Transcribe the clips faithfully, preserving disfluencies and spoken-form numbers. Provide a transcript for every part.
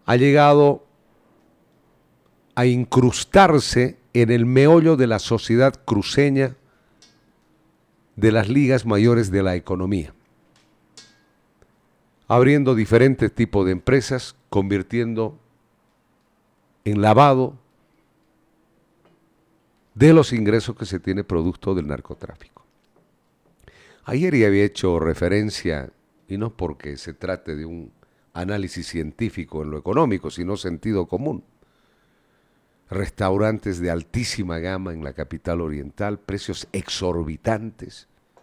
ha llegado a incrustarse en el meollo de la sociedad cruceña de las ligas mayores de la economía, abriendo diferentes tipos de empresas, convirtiendo en lavado de los ingresos que se tiene producto del narcotráfico. Ayer ya había hecho referencia, y no porque se trate de un análisis científico en lo económico, sino sentido común. Restaurantes de altísima gama en la capital oriental, precios exorbitantes.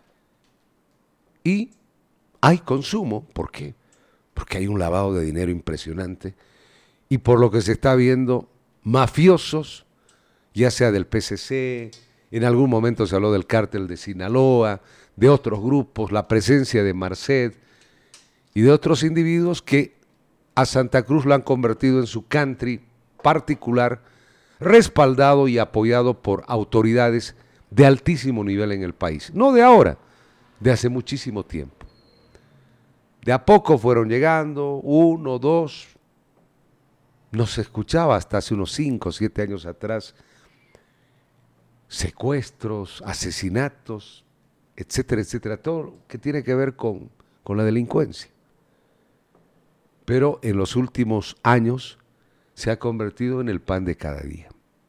Y hay consumo. ¿Por qué? Porque hay un lavado de dinero impresionante. Y por lo que se está viendo, mafiosos, ya sea del P C C, en algún momento se habló del cártel de Sinaloa, de otros grupos, la presencia de Marced y de otros individuos que a Santa Cruz lo han convertido en su country particular, respaldado y apoyado por autoridades de altísimo nivel en el país. No de ahora, de hace muchísimo tiempo. De a poco fueron llegando, uno, dos, no se escuchaba hasta hace unos cinco, siete años atrás, secuestros, asesinatos, etcétera, etcétera, todo lo que tiene que ver con, con la delincuencia. Pero en los últimos años se ha convertido en el pan de cada día.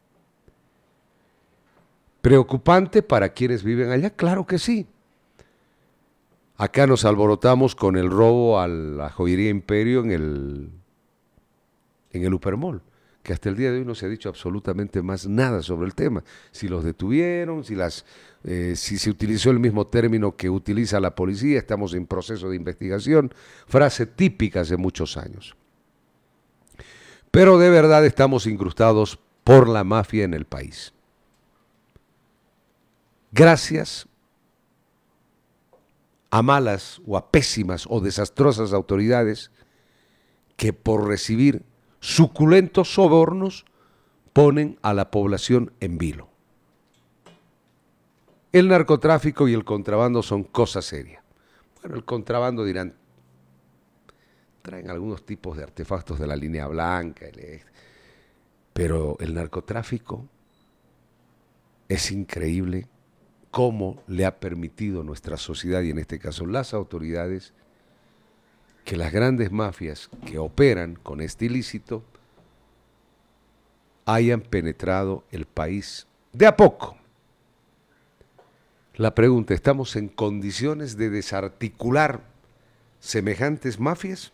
¿Preocupante para quienes viven allá? Claro que sí. Acá nos alborotamos con el robo a la joyería Imperio en el, en el Upermall, que hasta el día de hoy no se ha dicho absolutamente más nada sobre el tema. Si los detuvieron, si, las, eh, si se utilizó el mismo término que utiliza la policía, estamos en proceso de investigación, frase típica hace muchos años. Pero de verdad estamos incrustados por la mafia en el país. Gracias a malas o a pésimas o desastrosas autoridades que por recibir suculentos sobornos ponen a la población en vilo. El narcotráfico y el contrabando son cosas serias. Bueno, el contrabando dirán, traen algunos tipos de artefactos de la línea blanca, pero el narcotráfico es increíble cómo le ha permitido a nuestra sociedad, y en este caso las autoridades, que las grandes mafias que operan con este ilícito hayan penetrado el país de a poco. La pregunta, ¿estamos en condiciones de desarticular semejantes mafias?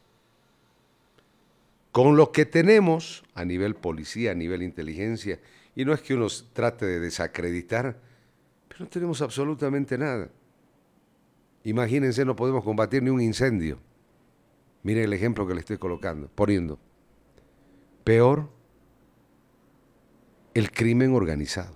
Con lo que tenemos a nivel policía, a nivel inteligencia, y no es que uno trate de desacreditar, pero no tenemos absolutamente nada. Imagínense, no podemos combatir ni un incendio. Miren el ejemplo que le estoy colocando, poniendo. Peor, el crimen organizado.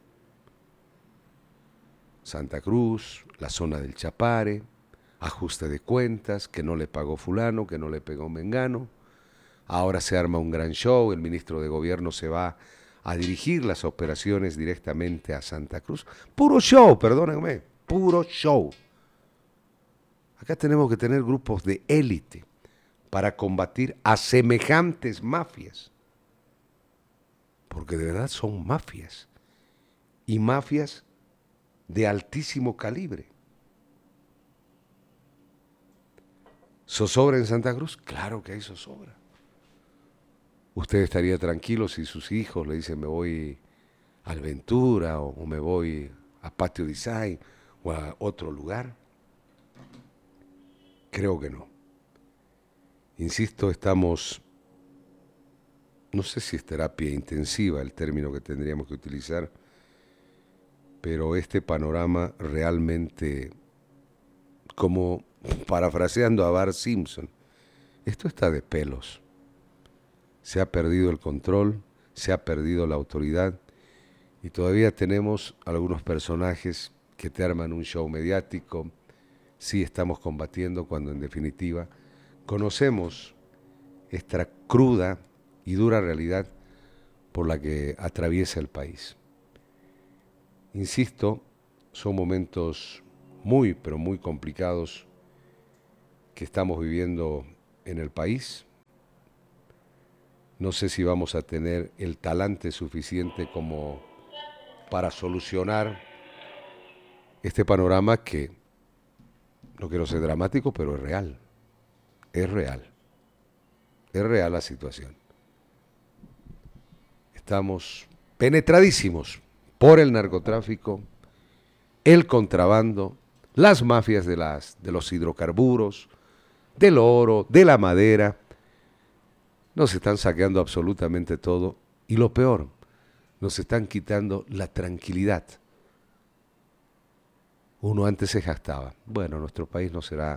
Santa Cruz, la zona del Chapare, ajuste de cuentas, que no le pagó fulano, que no le pegó mengano. Ahora se arma un gran show, el ministro de Gobierno se va a dirigir las operaciones directamente a Santa Cruz. Puro show, perdónenme, puro show. Acá tenemos que tener grupos de élite para combatir a semejantes mafias. Porque de verdad son mafias. Y mafias de altísimo calibre. ¿Zozobra en Santa Cruz? Claro que hay zozobra. Usted estaría tranquilo si sus hijos le dicen me voy a Alventura o, o me voy a Patio Design o a otro lugar. Creo que no. Insisto, estamos, no sé si es terapia intensiva el término que tendríamos que utilizar, pero este panorama realmente, como parafraseando a Bart Simpson, esto está de pelos. Se ha perdido el control, se ha perdido la autoridad y todavía tenemos algunos personajes que te arman un show mediático. Sí estamos combatiendo cuando en definitiva conocemos esta cruda y dura realidad por la que atraviesa el país. Insisto, son momentos muy, pero muy complicados que estamos viviendo en el país. no sé si vamos a tener el talante suficiente como para solucionar este panorama que, no quiero ser dramático, pero es real, es real, es real la situación. Estamos penetradísimos por el narcotráfico, el contrabando, las mafias de, las, de los hidrocarburos, del oro, de la madera. Nos están saqueando absolutamente todo y lo peor, nos están quitando la tranquilidad. Uno antes se jactaba, bueno, nuestro país no será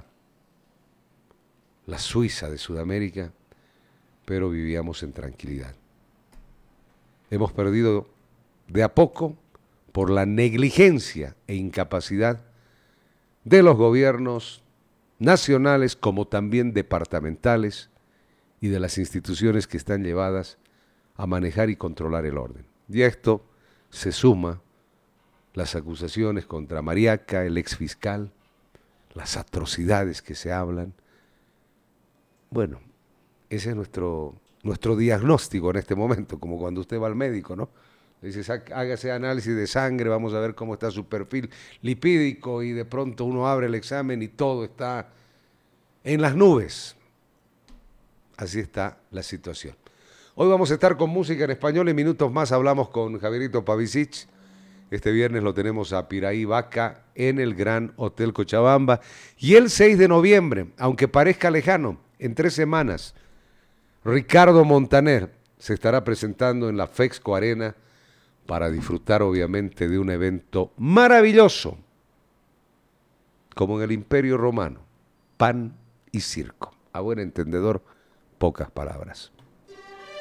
la Suiza de Sudamérica, pero vivíamos en tranquilidad. Hemos perdido de a poco por la negligencia e incapacidad de los gobiernos nacionales como también departamentales y de las instituciones que están llevadas a manejar y controlar el orden. Y a esto se suma las acusaciones contra Mariaca, el exfiscal, las atrocidades que se hablan. Bueno, ese es nuestro, nuestro diagnóstico en este momento, como cuando usted va al médico, ¿no? Le dice, hágase análisis de sangre, vamos a ver cómo está su perfil lipídico, y de pronto uno abre el examen y todo está en las nubes. Así está la situación. Hoy vamos a estar con música en español. En minutos más hablamos con Javierito Pavicic. Este viernes lo tenemos a Piraí Vaca en el Gran Hotel Cochabamba. Y el seis de noviembre, aunque parezca lejano, en tres semanas, Ricardo Montaner se estará presentando en la Fexco Arena para disfrutar obviamente de un evento maravilloso, como en el Imperio Romano, pan y circo. A buen entendedor, pocas palabras.